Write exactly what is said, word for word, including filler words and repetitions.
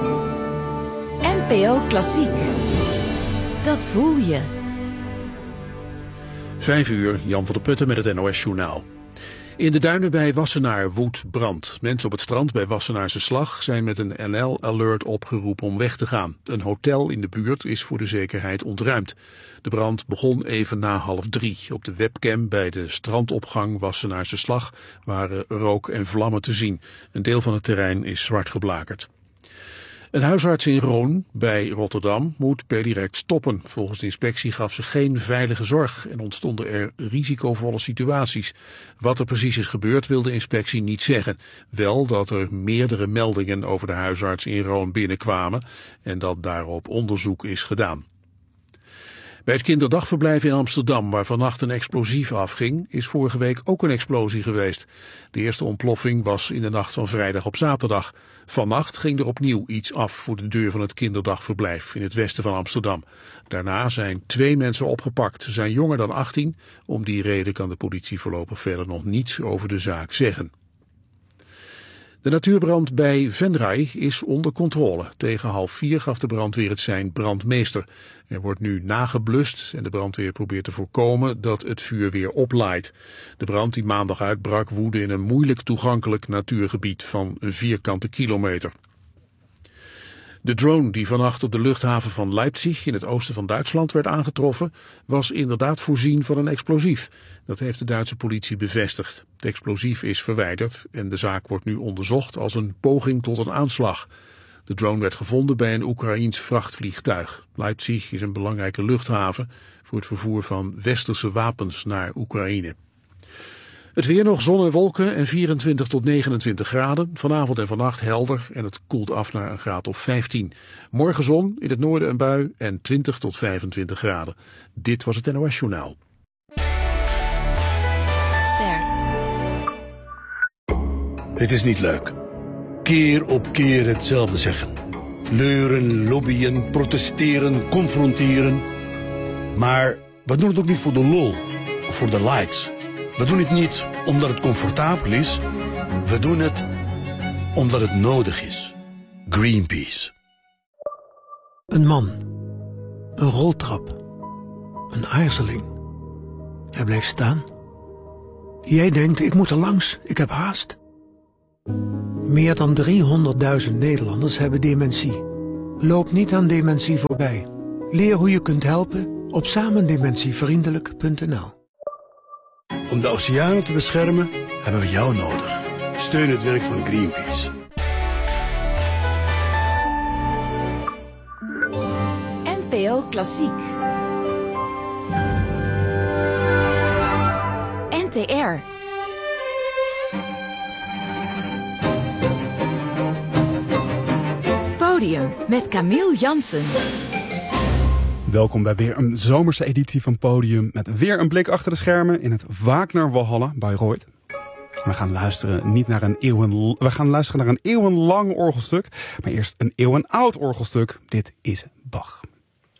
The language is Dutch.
N P O Klassiek. Dat voel je. Vijf uur, Jan van der Putten met het N O S-journaal. In de duinen bij Wassenaar woedt brand. Mensen op het strand bij Wassenaarse Slag zijn met een N L-alert opgeroepen om weg te gaan. Een hotel in de buurt is voor de zekerheid ontruimd. De brand begon even na half drie. Op de webcam bij de strandopgang Wassenaarse Slag waren rook en vlammen te zien. Een deel van het terrein is zwart geblakerd. Een huisarts in Roon bij Rotterdam moet per direct stoppen. Volgens de inspectie gaf ze geen veilige zorg en ontstonden er risicovolle situaties. Wat er precies is gebeurd wil de inspectie niet zeggen. Wel dat er meerdere meldingen over de huisarts in Roon binnenkwamen en dat daarop onderzoek is gedaan. Bij het kinderdagverblijf in Amsterdam, waar vannacht een explosief afging, is vorige week ook een explosie geweest. De eerste ontploffing was in de nacht van vrijdag op zaterdag. Vannacht ging er opnieuw iets af voor de deur van het kinderdagverblijf in het westen van Amsterdam. Daarna zijn twee mensen opgepakt. Ze zijn jonger dan achttien. Om die reden kan de politie voorlopig verder nog niets over de zaak zeggen. De natuurbrand bij Venray is onder controle. Tegen half vier gaf de brandweer het sein brandmeester. Er wordt nu nageblust en de brandweer probeert te voorkomen dat het vuur weer oplaait. De brand die maandag uitbrak woedde in een moeilijk toegankelijk natuurgebied van een vierkante kilometer. De drone die vannacht op de luchthaven van Leipzig in het oosten van Duitsland werd aangetroffen, was inderdaad voorzien van een explosief. Dat heeft de Duitse politie bevestigd. Het explosief is verwijderd en de zaak wordt nu onderzocht als een poging tot een aanslag. De drone werd gevonden bij een Oekraïens vrachtvliegtuig. Leipzig is een belangrijke luchthaven voor het vervoer van westerse wapens naar Oekraïne. Het weer nog zon en wolken en vierentwintig tot negenentwintig graden. Vanavond en vannacht helder en het koelt af naar een graad of vijftien. Morgen zon, in het noorden een bui en twintig tot vijfentwintig graden. Dit was het N O S-journaal. Ster. Het is niet leuk. Keer op keer hetzelfde zeggen. Leuren, lobbyen, protesteren, confronteren. Maar we doen het ook niet voor de lol of voor de likes. We doen het niet omdat het comfortabel is. We doen het omdat het nodig is. Greenpeace. Een man. Een roltrap. Een aarzeling. Hij blijft staan. Jij denkt, ik moet er langs, ik heb haast. Meer dan driehonderdduizend Nederlanders hebben dementie. Loop niet aan dementie voorbij. Leer hoe je kunt helpen op samendementievriendelijk punt n l. Om de oceanen te beschermen hebben we jou nodig. Steun het werk van Greenpeace. N P O Klassiek. N T R. Podium met Camille Jansen. Welkom bij weer een zomerse editie van Podium met weer een blik achter de schermen in het Wagner Walhalla Bayreuth. We gaan luisteren niet naar een eeuwen, we gaan luisteren naar een eeuwenlang orgelstuk, maar eerst een eeuwenoud orgelstuk. Dit is Bach.